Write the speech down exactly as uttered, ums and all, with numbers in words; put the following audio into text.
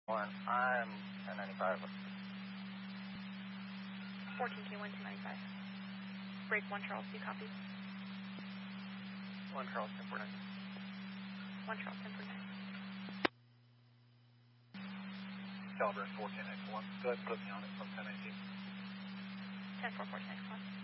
One, I'm ten ninety-five. fourteen K one two ninety-five. Break one Charles, you copy? One Charles, ten forty-nine. One Charles, ten forty-nine. Caliber four ten X one. Go ahead and put me on it from ten eighteen. ten four fourteen X one.